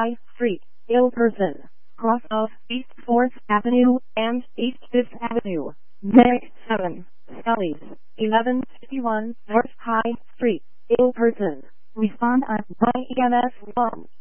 High Street, ill person, cross of East 4th Avenue and East 5th Avenue. Next 7, Scully's, 1151 North High Street, ill person. Respond at YEMS 1.